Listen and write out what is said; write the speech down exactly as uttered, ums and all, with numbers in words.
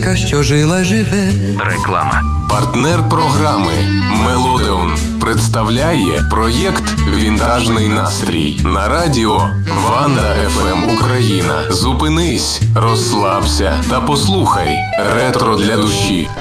музика, що жила, живе. Реклама. Партнер програми Мелодеон представляє проєкт «Вінтажний настрій» на радіо Ванда еф ем Україна. Зупинись, розслабся та послухай ретро для душі.